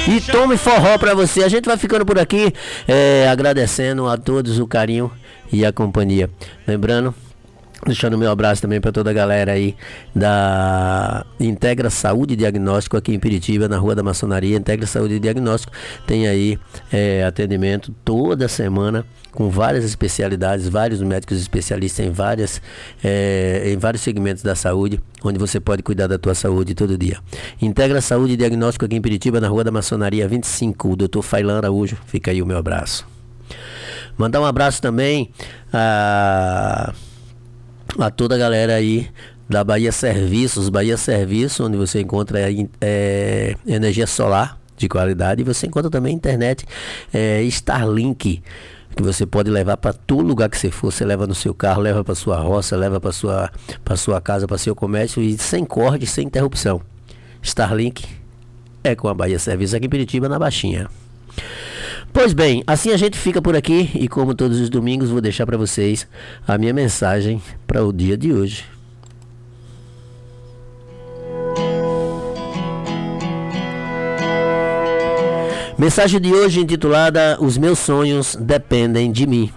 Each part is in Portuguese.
e tome forró pra você. A gente vai ficando por aqui, agradecendo a todos o carinho e a companhia. Lembrando, deixando meu abraço também para toda a galera aí da Integra Saúde e Diagnóstico aqui em Piritiba, na Rua da Maçonaria. Integra Saúde e Diagnóstico tem aí atendimento toda semana com várias especialidades, vários médicos especialistas em vários segmentos da saúde, onde você pode cuidar da tua saúde todo dia. Integra Saúde e Diagnóstico aqui em Piritiba, na Rua da Maçonaria 25, o Dr. Failan Araújo. Fica aí o meu abraço. Mandar um abraço também a toda a galera aí da Bahia Serviços, onde você encontra energia solar de qualidade, e você encontra também internet Starlink, que você pode levar para todo lugar que você for. Você leva no seu carro, leva para sua roça, leva para sua casa, para seu comércio, e sem corte, sem interrupção. Starlink é com a Bahia Serviços aqui em Piritiba, na Baixinha. Pois bem, assim a gente fica por aqui, e como todos os domingos vou deixar para vocês a minha mensagem para o dia de hoje. Mensagem de hoje intitulada: Os meus sonhos dependem de mim.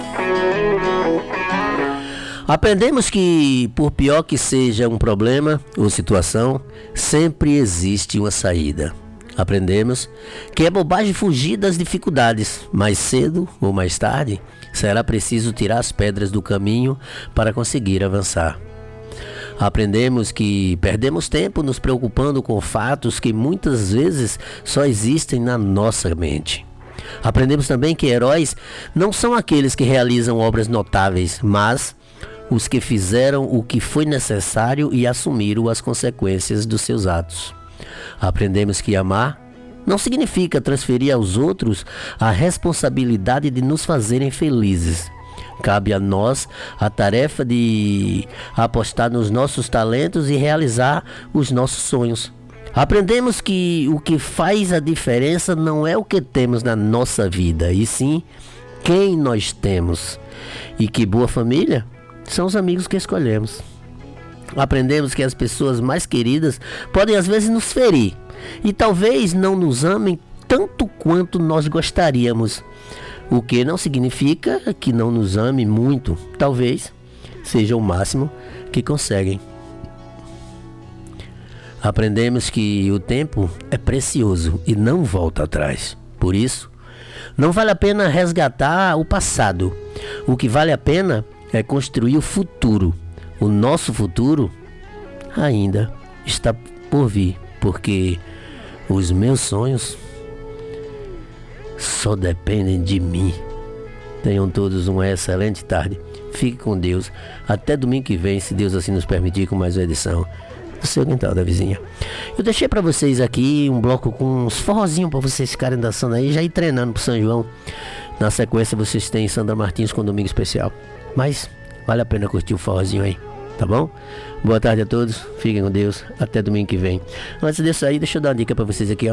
Aprendemos que, por pior que seja um problema ou situação, sempre existe uma saída. Aprendemos que é bobagem fugir das dificuldades. Mais cedo ou mais tarde, será preciso tirar as pedras do caminho para conseguir avançar. Aprendemos que perdemos tempo nos preocupando com fatos que muitas vezes só existem na nossa mente. Aprendemos também que heróis não são aqueles que realizam obras notáveis, mas os que fizeram o que foi necessário e assumiram as consequências dos seus atos. Aprendemos que amar não significa transferir aos outros a responsabilidade de nos fazerem felizes. Cabe a nós a tarefa de apostar nos nossos talentos e realizar os nossos sonhos. Aprendemos que o que faz a diferença não é o que temos na nossa vida, e sim quem nós temos. E que boa família são os amigos que escolhemos. Aprendemos que as pessoas mais queridas podem às vezes nos ferir e talvez não nos amem tanto quanto nós gostaríamos, o que não significa que não nos ame muito. Talvez seja o máximo que conseguem. Aprendemos que o tempo é precioso e não volta atrás. Por isso, não vale a pena resgatar o passado. O que vale a pena é construir o futuro. O nosso futuro ainda está por vir, porque os meus sonhos só dependem de mim. Tenham todos uma excelente tarde. Fique com Deus. Até domingo que vem, se Deus assim nos permitir, com mais uma edição do Seu Quintal da Vizinha. Eu deixei para vocês aqui um bloco com uns forrozinhos para vocês ficarem dançando aí, já ir treinando pro São João. Na sequência vocês têm Sandra Martins com Domingo Especial. Mas vale a pena curtir o forrozinho aí, tá bom? Boa tarde a todos, fiquem com Deus, até domingo que vem. Antes de sair, deixa eu dar uma dica pra vocês aqui, ó.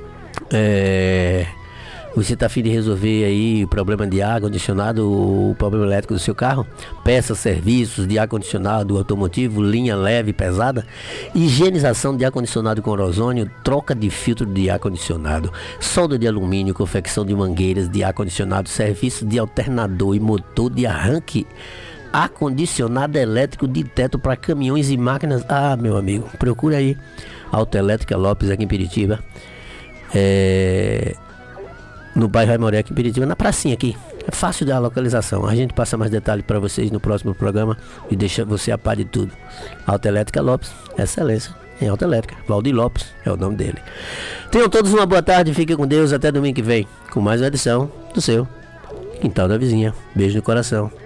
Você tá afim de resolver aí o problema de ar-condicionado, o problema elétrico do seu carro? Peça serviços de ar-condicionado automotivo, linha leve e pesada, higienização de ar-condicionado com ozônio, troca de filtro de ar-condicionado, solda de alumínio, confecção de mangueiras de ar-condicionado, serviço de alternador e motor de arranque, ar-condicionado elétrico de teto para caminhões e máquinas. Ah, meu amigo, procura aí Autoelétrica Lopes aqui em Piritiba, no bairro Aimoré aqui em Piritiba, na pracinha aqui. É fácil da localização. A gente passa mais detalhes para vocês no próximo programa e deixa você a par de tudo. Autoelétrica Lopes, excelência em autoelétrica. Valdir Lopes é o nome dele. Tenham todos uma boa tarde, fiquem com Deus, até domingo que vem com mais uma edição do Seu Quintal da Vizinha. Beijo no coração.